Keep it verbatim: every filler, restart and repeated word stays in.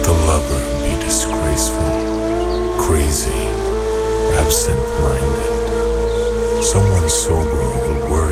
the lover be disgraceful, crazy, absent-minded. Someone sober will work